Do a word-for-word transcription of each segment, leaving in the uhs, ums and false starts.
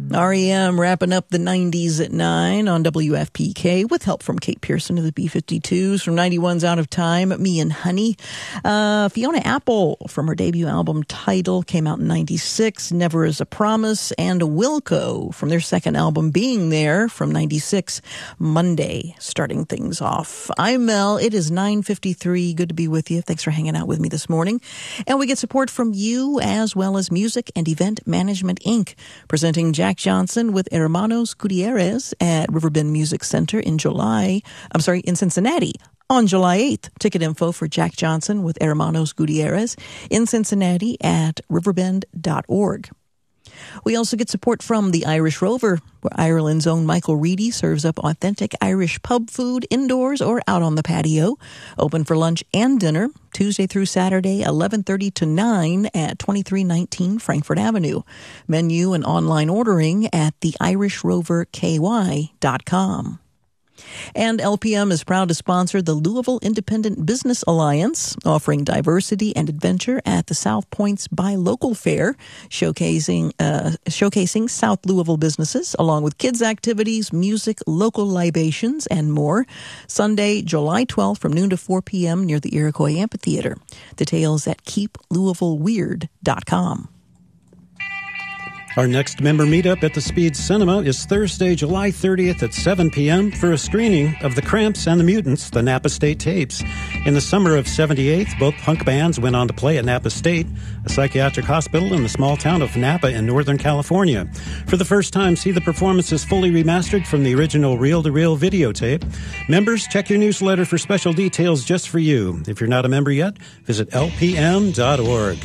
R E M wrapping up the nineties at nine on W F P K with help from Kate Pearson of the B fifty-twos. From ninety-one's Out of Time, Me and Honey. Uh, Fiona Apple from her debut album Tidal came out in ninety-six, Never Is a Promise. And Wilco from their second album Being There from ninety-six, Monday, starting things off. I'm Mel. It is nine fifty-three. Good to be with you. Thanks for hanging out with me this morning. And we get support from you as well as Music and Event Management, Incorporated, presenting Jack Johnson with Hermanos Gutierrez at Riverbend Music Center in July. I'm sorry, in Cincinnati on July eighth. Ticket info for Jack Johnson with Hermanos Gutierrez in Cincinnati at riverbend dot org. We also get support from the Irish Rover, where Ireland's own Michael Reedy serves up authentic Irish pub food indoors or out on the patio. Open for lunch and dinner, Tuesday through Saturday, eleven thirty to nine at twenty-three nineteen Frankfurt Avenue. Menu and online ordering at the irish rover k y dot com. And L P M is proud to sponsor the Louisville Independent Business Alliance, offering diversity and adventure at the South Point's Buy Local Fair, showcasing uh, showcasing South Louisville businesses, along with kids' activities, music, local libations, and more. Sunday, July twelfth from noon to four p.m. near the Iroquois Amphitheater. Details at keep louisville weird dot com. Our next member meetup at the Speed Cinema is Thursday, July thirtieth at seven p.m. for a screening of The Cramps and the Mutants, the Napa State tapes. In the summer of seventy-eight, both punk bands went on to play at Napa State, a psychiatric hospital in the small town of Napa in Northern California. For the first time, see the performances fully remastered from the original reel-to-reel videotape. Members, check your newsletter for special details just for you. If you're not a member yet, visit L P M dot org.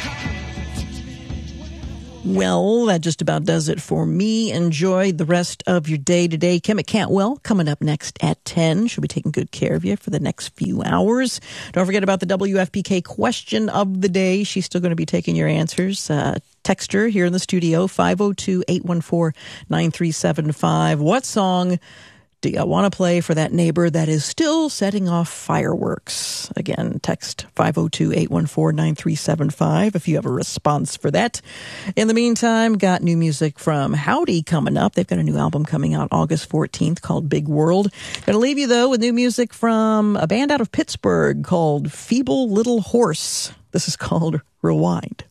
Well, that just about does it for me. Enjoy the rest of your day today. Kim Cantwell coming up next at ten. She'll be taking good care of you for the next few hours. Don't forget about the W F P K question of the day. She's still going to be taking your answers. Uh, text her here in the studio, five oh two, eight one four, nine three seven five. What song do you want to play for that neighbor that is still setting off fireworks? Again, text five oh two, eight one four, nine three seven five if you have a response for that. In the meantime, got new music from Howdy coming up. They've got a new album coming out August fourteenth called Big World. Going to leave you, though, with new music from a band out of Pittsburgh called Feeble Little Horse. This is called Rewind.